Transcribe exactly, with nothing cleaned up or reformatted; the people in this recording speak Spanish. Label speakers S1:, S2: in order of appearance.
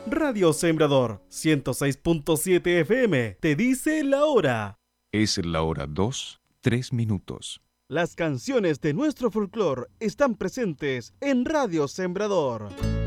S1: Radio Sembrador ciento seis punto siete F M te dice la hora.
S2: Es la hora dos, tres minutos.
S1: Las canciones de nuestro folclore están presentes en Radio Sembrador.